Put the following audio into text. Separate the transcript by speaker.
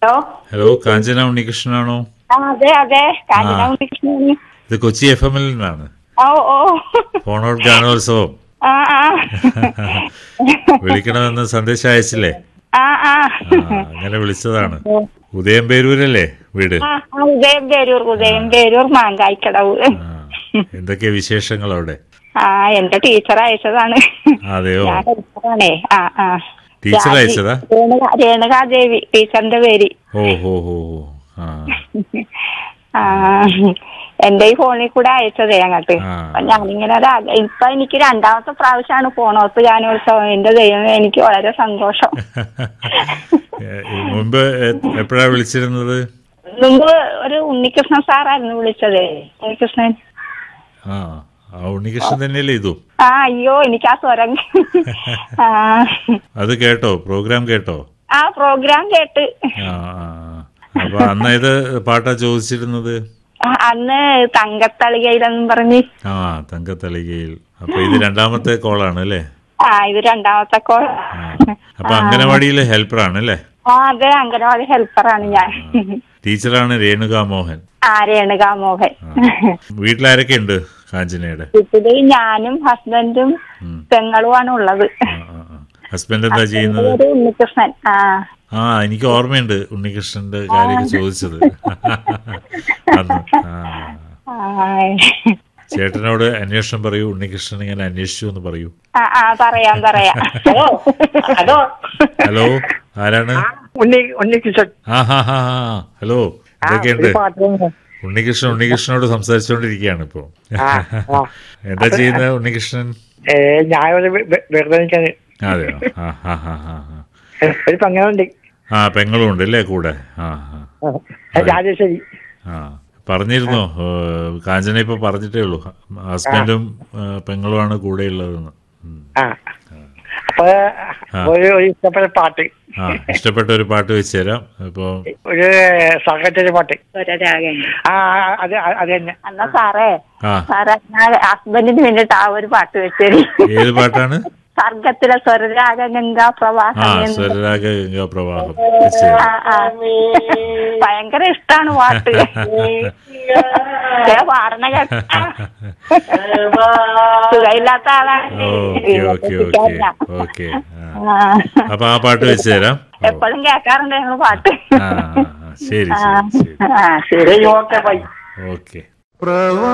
Speaker 1: Hello
Speaker 2: hello, കാഞ്ചന ഉണ്ണികൃഷ്ണനാണോ?
Speaker 1: അതെ അതെ, കാഞ്ചന ഉണ്ണികൃഷ്ണൻ.
Speaker 2: ഇത് കൊച്ചി FM-ൽ നിന്നാണ്.
Speaker 1: ഓ ഓ,
Speaker 2: ഫോൺ ഔട്ട് ഗാനോത്സവം
Speaker 1: ആ ആ
Speaker 2: വിളിക്കണമെന്ന് സന്ദേശം അയച്ചില്ലേ?
Speaker 1: ആ ആ,
Speaker 2: അങ്ങനെ വിളിച്ചതാണ്. ഉദയം പേരൂരല്ലേ വീട്?
Speaker 1: ഉദയം പേരൂർ മാങ്കായ്ക്കടവ്.
Speaker 2: എന്തൊക്കെയാ വിശേഷങ്ങൾ അവിടെ?
Speaker 1: എന്റെ ടീച്ചർ അയച്ചതാണ്.
Speaker 2: അതെയോ?
Speaker 1: ഞാൻ ടീച്ചറാണേ.
Speaker 2: ടീച്ചർ അയച്ചതാ?
Speaker 1: രേണുകാദേവി ടീച്ചറിന്റെ പേര്.
Speaker 2: ഓ ഹോ ഹോ.
Speaker 1: എന്റെ ഈ ഫോണിൽ കൂടെ അയച്ചതേ അങ്ങോട്ട്. ഞാനിങ്ങനെ ഇപ്പൊ എനിക്ക് 2ാമത്തെ പ്രാവശ്യമാണ് ഫോണോത്ത് ഗാനോത്സവം. എന്റെ ദൈവം, എനിക്ക് വളരെ സന്തോഷം.
Speaker 2: മുമ്പ് എപ്പോഴാ വിളിച്ചിരുന്നത്?
Speaker 1: മുമ്പ് ഒരു ഉണ്ണികൃഷ്ണൻ സാറായിരുന്നു വിളിച്ചത്. ഉണ്ണികൃഷ്ണൻ.
Speaker 2: ഉണ്ണികൃഷ്ണൻ തന്നെയല്ലേ ഇതും?
Speaker 1: അയ്യോ, എനിക്ക് ആ സ്വരം.
Speaker 2: അത് കേട്ടോ? പ്രോഗ്രാം കേട്ടോ?
Speaker 1: പ്രോഗ്രാം കേട്ട്.
Speaker 2: അപ്പൊ അന്ന് ഏത് പാട്ടാ ചോദിച്ചിരുന്നത്?
Speaker 1: അന്ന് തങ്കത്തളികയിലെന്നും പറഞ്ഞ്.
Speaker 2: തങ്കത്തളികയിൽ. അപ്പൊ ഇത് 2ാമത്തെ കോളാണ് അല്ലേ?
Speaker 1: ഇത് 2ാമത്തെ കോൾ.
Speaker 2: അപ്പൊ അംഗനവാടിയിലെ ഹെൽപ്പറാണ് അല്ലേ?
Speaker 1: അതെ, അംഗനവാടി ഹെൽപ്പറാണ് ഞാൻ.
Speaker 2: ടീച്ചറാണ് രേണുകാ മോഹൻ.
Speaker 1: രേണുകാ മോഹൻ.
Speaker 2: വീട്ടിലാരൊക്കെ ഉണ്ട് കാഞ്ചനയുടെ?
Speaker 1: വീട്ടില് ഞാനും ഹസ്ബൻഡും പെങ്ങളുമാണ് ഉള്ളത്.
Speaker 2: ഹസ്ബൻഡ് എന്താ ചെയ്യുന്നത്?
Speaker 1: ഉണ്ണികൃഷ്ണൻ.
Speaker 2: എനിക്ക് ഓർമ്മയുണ്ട് ഉണ്ണികൃഷ്ണന്റെ കാര്യമൊക്കെ ചോദിച്ചത് അന്ന്. ചേട്ടനോട് അന്വേഷണം പറയൂ, ഉണ്ണികൃഷ്ണൻ ഇങ്ങനെ അന്വേഷിച്ചു എന്ന് പറയൂ.
Speaker 1: പറയാം.
Speaker 2: ഹലോ, ആരാണ്?
Speaker 3: ഉണ്ണികൃഷ്ണൻ.
Speaker 2: ഹലോ, എന്തൊക്കെയുണ്ട്? ഉണ്ണികൃഷ്ണനോട് സംസാരിച്ചുകൊണ്ടിരിക്കുകയാണ് ഇപ്പൊ. എന്താ ചെയ്യുന്നത് ഉണ്ണികൃഷ്ണൻ? അതെയോ?
Speaker 3: ഒരു പെങ്ങളുണ്ട്.
Speaker 2: പെങ്ങളും ഉണ്ട് അല്ലേ കൂടെ?
Speaker 3: രാജേശ്വരി.
Speaker 2: പറഞ്ഞിരുന്നോ? കാഞ്ചന ഇപ്പൊ പറഞ്ഞിട്ടേ ഉള്ളൂ, ഹസ്ബൻഡും പെങ്ങളുമാണ് കൂടെ ഉള്ളതെന്ന്.
Speaker 3: അപ്പൊ ഒരു ഇഷ്ടപ്പെട്ട പാട്ട്,
Speaker 2: ഇഷ്ടപ്പെട്ട ഒരു പാട്ട് വെച്ച് തരാം. ഇപ്പൊ
Speaker 3: ഒരു സംഘത്തിന്റെ പാട്ട്. അത് തന്നെ.
Speaker 1: എന്നാ സാറേ ഹസ്ബൻഡിന് വേണ്ടിട്ട് ഒരു പാട്ട് വെച്ചേരി.
Speaker 2: ഏത് പാട്ടാണ്?
Speaker 1: സർഗത്തിലെ സ്വരരാഗ ഗംഗാ പ്രവാഹം.
Speaker 2: സ്വരരാഗ ഗംഗാ പ്രവാഹം
Speaker 1: ഭയങ്കര ഇഷ്ടാണ് പാട്ട്. പാടണ സുഖമില്ലാത്ത ആളാണ്.
Speaker 2: അപ്പൊ ആ പാട്ട് വെച്ച് തരാം.
Speaker 1: എപ്പോഴും കേൾക്കാറുണ്ട് ഞങ്ങൾ പാട്ട്.
Speaker 2: ശരി.
Speaker 1: ശരി,
Speaker 3: ഓക്കെ.